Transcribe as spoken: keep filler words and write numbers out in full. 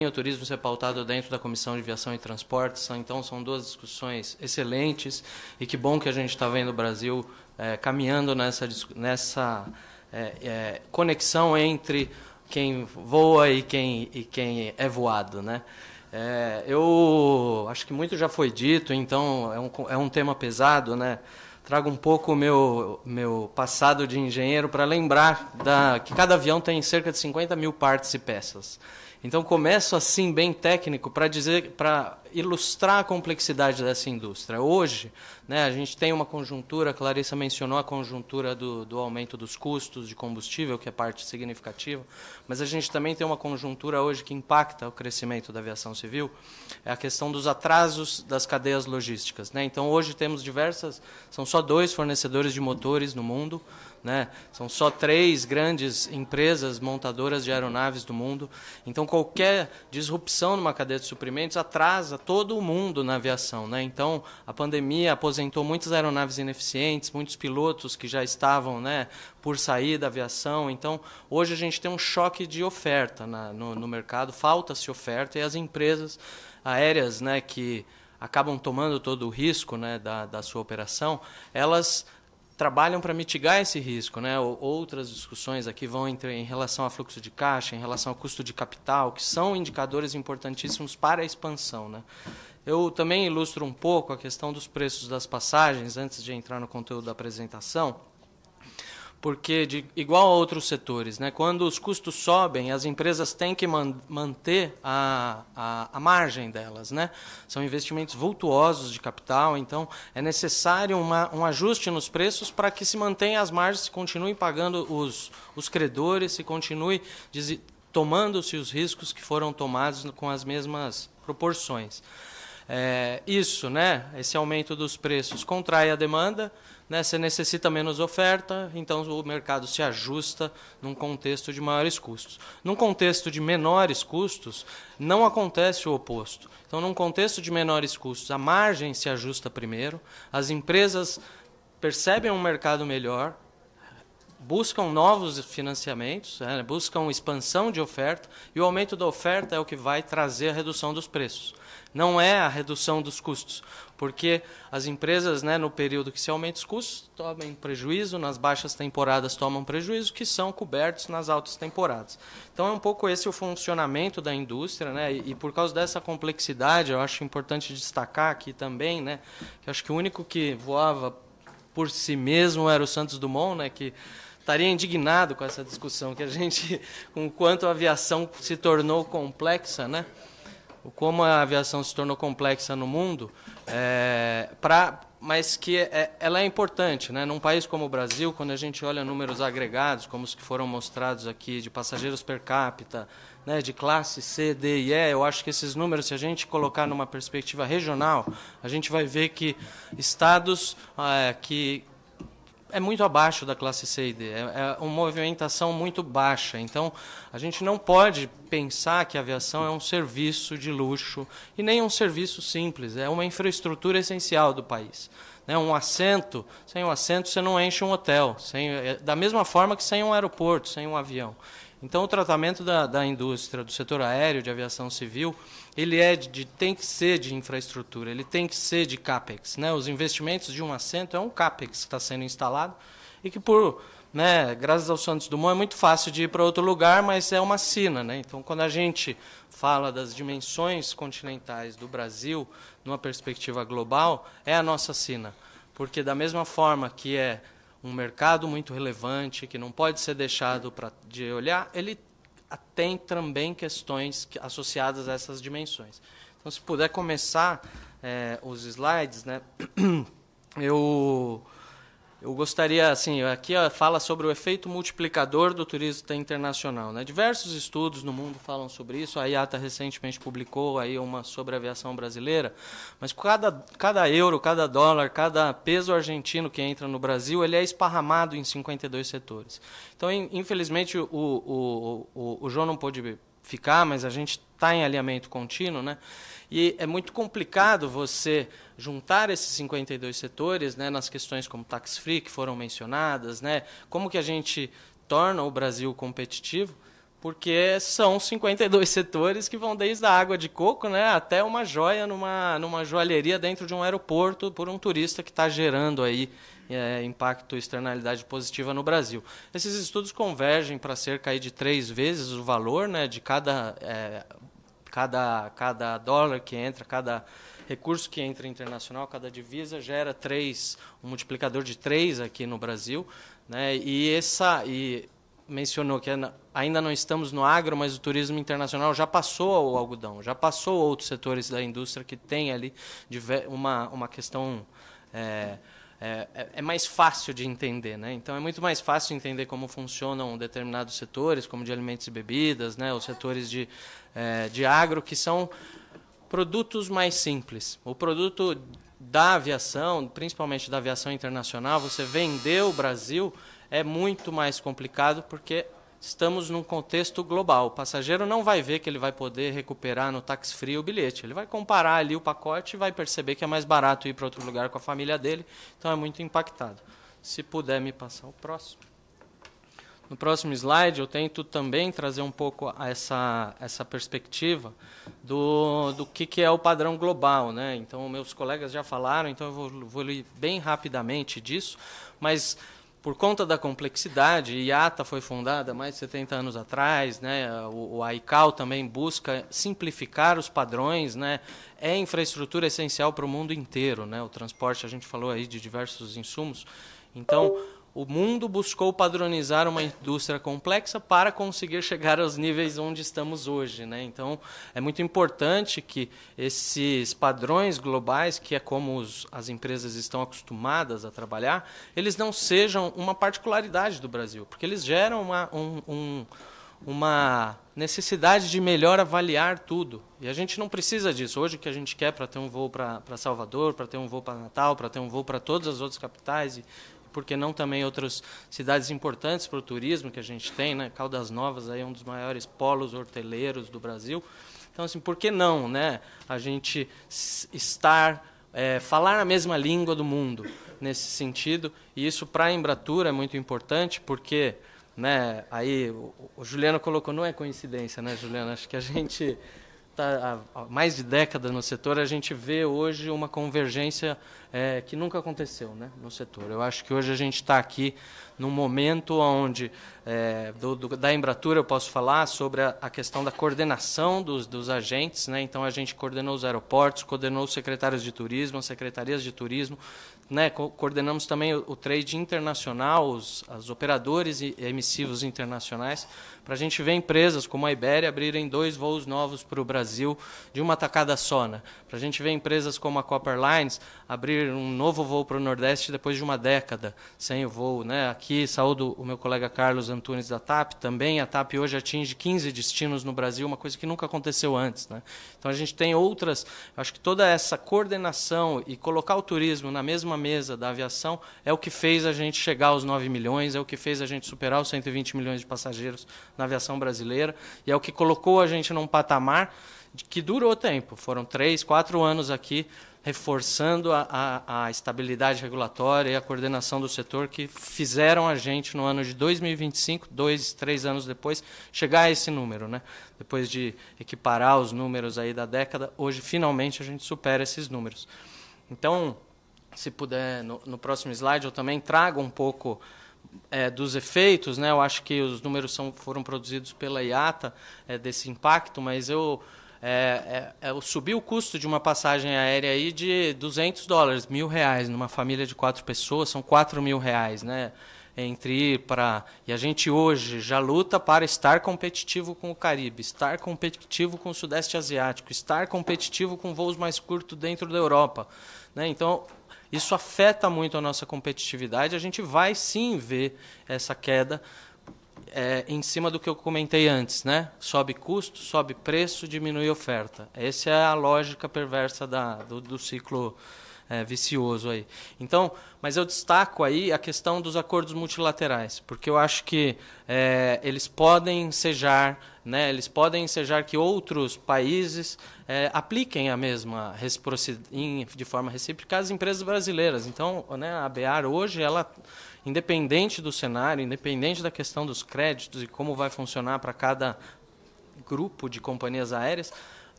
o turismo ser pautado dentro da Comissão de Viação e Transportes, então são duas discussões excelentes e que bom que a gente está vendo o Brasil é, caminhando nessa, nessa é, é, conexão entre quem voa e quem, e quem é voado, né? É, eu acho que muito já foi dito, então é um, é um tema pesado, né? Trago um pouco o meu, meu passado de engenheiro para lembrar da, que cada avião tem cerca de cinquenta mil partes e peças. Então, começo assim, bem técnico, para dizer, para ilustrar a complexidade dessa indústria. Hoje, né, a gente tem uma conjuntura, a Clarissa mencionou a conjuntura do, do aumento dos custos de combustível, que é parte significativa, mas a gente também tem uma conjuntura hoje que impacta o crescimento da aviação civil, é a questão dos atrasos das cadeias logísticas, né? Então, hoje temos diversas, são só dois fornecedores de motores no mundo, né? São só três grandes empresas montadoras de aeronaves do mundo. Então, qualquer disrupção numa cadeia de suprimentos atrasa todo o mundo na aviação, né? Então, a pandemia aposentou muitas aeronaves ineficientes, muitos pilotos que já estavam, né, por sair da aviação. Então, hoje a gente tem um choque de oferta na, no, no mercado, falta-se oferta e as empresas aéreas, né, que acabam tomando todo o risco, né, da, da sua operação, elas trabalham para mitigar esse risco, né? Outras discussões aqui vão entre, em relação a fluxo de caixa, em relação ao custo de capital, que são indicadores importantíssimos para a expansão, né? Eu também ilustro um pouco a questão dos preços das passagens, antes de entrar no conteúdo da apresentação, porque, de, igual a outros setores, né, quando os custos sobem, as empresas têm que man, manter a, a, a margem delas, né? São investimentos vultuosos de capital, então é necessário uma, um ajuste nos preços para que se mantenha as margens, se continuem pagando os, os credores, se continue tomando-se os riscos que foram tomados com as mesmas proporções. É, isso, né, esse aumento dos preços contrai a demanda, né, você necessita menos oferta, então o mercado se ajusta num contexto de maiores custos. Num contexto de menores custos, não acontece o oposto. Então, num contexto de menores custos, a margem se ajusta primeiro, as empresas percebem um mercado melhor, buscam novos financiamentos, né, buscam expansão de oferta, e o aumento da oferta é o que vai trazer a redução dos preços. Não é a redução dos custos, porque as empresas, né, no período que se aumenta os custos, tomam prejuízo, nas baixas temporadas tomam prejuízo, que são cobertos nas altas temporadas. Então, é um pouco esse o funcionamento da indústria, né, e, e por causa dessa complexidade, eu acho importante destacar aqui também, né, que eu acho que o único que voava por si mesmo era o Santos Dumont, né, que estaria indignado com essa discussão, que a gente, com o quanto a aviação se tornou complexa, né, como a aviação se tornou complexa no mundo, é, pra, mas que é, ela é importante, né? Num país como o Brasil, quando a gente olha números agregados, como os que foram mostrados aqui, de passageiros per capita, né, de classe C, D e E, eu acho que esses números, se a gente colocar numa perspectiva regional, a gente vai ver que estados é, que é muito abaixo da classe C e D, é, é uma movimentação muito baixa. Então, a gente não pode pensar que a aviação é um serviço de luxo e nem um serviço simples, é uma infraestrutura essencial do país. Né, um assento, sem um assento você não enche um hotel, sem, da mesma forma que sem um aeroporto, sem um avião. Então, o tratamento da, da indústria, do setor aéreo, de aviação civil, ele é de, de, tem que ser de infraestrutura, ele tem que ser de CAPEX. Né? Os investimentos de um assento é um CAPEX que está sendo instalado e que, por, né, graças ao Santos Dumont, é muito fácil de ir para outro lugar, mas é uma sina. Né? Então, quando a gente fala das dimensões continentais do Brasil, numa perspectiva global, é a nossa sina. Porque, da mesma forma que é um mercado muito relevante, que não pode ser deixado pra, de olhar, ele tem também questões associadas a essas dimensões. Então, se puder começar é, os slides, né, eu, eu gostaria, assim, aqui ó, fala sobre o efeito multiplicador do turismo internacional. Né? Diversos estudos no mundo falam sobre isso, a I A T A recentemente publicou aí uma sobre a aviação brasileira, mas cada, cada euro, cada dólar, cada peso argentino que entra no Brasil, ele é esparramado em cinquenta e dois setores. Então, infelizmente, o, o, o, o João não pôde ficar, mas a gente está em alinhamento contínuo, né? E é muito complicado você juntar esses cinquenta e dois setores, né, nas questões como tax free, que foram mencionadas, né, como que a gente torna o Brasil competitivo, porque são cinquenta e dois setores que vão desde a água de coco, né, até uma joia numa, numa joalheria dentro de um aeroporto por um turista que está gerando aí é, impacto e externalidade positiva no Brasil. Esses estudos convergem para cerca aí de três vezes o valor, né, de cada, é, cada, cada dólar que entra, cada recurso que entra internacional, cada divisa gera três, um multiplicador de três aqui no Brasil, né, e essa... E, mencionou que ainda não estamos no agro, mas o turismo internacional já passou o algodão, já passou outros setores da indústria que tem ali uma, uma questão... É, é, é mais fácil de entender, né? Então é muito mais fácil entender como funcionam determinados setores, como de alimentos e bebidas, né? Os setores de, é, de agro, que são produtos mais simples. O produto da aviação, principalmente da aviação internacional, você vender o Brasil... é muito mais complicado porque estamos num contexto global. O passageiro não vai ver que ele vai poder recuperar no tax free o bilhete. Ele vai comparar ali o pacote e vai perceber que é mais barato ir para outro lugar com a família dele. Então é muito impactado. Se puder me passar o próximo. No próximo slide eu tento também trazer um pouco essa, essa perspectiva do, do que, que é o padrão global, né? Então meus colegas já falaram, então eu vou, vou ler bem rapidamente disso, mas... por conta da complexidade, a I A T A foi fundada há mais de setenta anos atrás, né? o, o A I C A O também busca simplificar os padrões, né? É infraestrutura essencial para o mundo inteiro, né? O transporte, a gente falou aí de diversos insumos. Então, o mundo buscou padronizar uma indústria complexa para conseguir chegar aos níveis onde estamos hoje, né? Então, é muito importante que esses padrões globais, que é como os, as empresas estão acostumadas a trabalhar, eles não sejam uma particularidade do Brasil, porque eles geram uma, um, um, uma necessidade de melhor avaliar tudo. E a gente não precisa disso. Hoje o que a gente quer para ter um voo para Salvador, para ter um voo para Natal, para ter um voo para todas as outras capitais e porque não também outras cidades importantes para o turismo que a gente tem, né? Caldas Novas aí é um dos maiores polos horteleiros do Brasil. Então, assim, por que não, né? A gente estar, é, falar a mesma língua do mundo nesse sentido, e isso para a Embratur é muito importante, porque, né, aí o, o Juliano colocou, não é coincidência, né, Juliano? Acho que a gente está há mais de décadas no setor, a gente vê hoje uma convergência é, que nunca aconteceu, né, no setor. Eu acho que hoje a gente está aqui num momento onde, é, do, do, da Embratur eu posso falar sobre a, a questão da coordenação dos, dos agentes, né? Então a gente coordenou os aeroportos, coordenou os secretários de turismo, as secretarias de turismo, né? Co coordenamos também o, o trade internacional, os, os operadores emissivos internacionais, para a gente ver empresas como a Iberia abrirem dois voos novos para o Brasil de uma tacada só, né? Para a gente ver empresas como a Copper Lines abrir um novo voo para o Nordeste depois de uma década sem o voo, né? Aqui, saúdo o meu colega Carlos Antunes da TAP, também a TAP hoje atinge quinze destinos no Brasil, uma coisa que nunca aconteceu antes, né? Então a gente tem outras, acho que toda essa coordenação e colocar o turismo na mesma mesa da aviação é o que fez a gente chegar aos nove milhões, é o que fez a gente superar os cento e vinte milhões de passageiros na aviação brasileira, e é o que colocou a gente num patamar que durou tempo. Foram três, quatro anos aqui, reforçando a, a, a estabilidade regulatória e a coordenação do setor, que fizeram a gente, no ano de dois mil e vinte e cinco, dois, três anos depois, chegar a esse número, né? Depois de equiparar os números aí da década, hoje, finalmente, a gente supera esses números. Então, se puder, no, no próximo slide, eu também trago um pouco É, dos efeitos, né? Eu acho que os números são, foram produzidos pela I A T A, é, desse impacto, mas eu, é, é, eu subi o custo de uma passagem aérea aí de duzentos dólares, mil reais, numa família de quatro pessoas, são quatro mil reais, né? Entre ir para... E a gente hoje já luta para estar competitivo com o Caribe, estar competitivo com o Sudeste Asiático, estar competitivo com voos mais curtos dentro da Europa, né? Então, isso afeta muito a nossa competitividade. A gente vai, sim, ver essa queda é, em cima do que eu comentei antes, né? Sobe custo, sobe preço, diminui oferta. Essa é a lógica perversa da, do, do ciclo é, vicioso aí. Então, mas eu destaco aí a questão dos acordos multilaterais, porque eu acho que é, eles podem ensejar, né, eles podem ensejar que outros países é, apliquem a mesma reciprocidade de forma recíproca às empresas brasileiras. Então, né, a ABAR hoje, ela, independente do cenário, independente da questão dos créditos e como vai funcionar para cada grupo de companhias aéreas,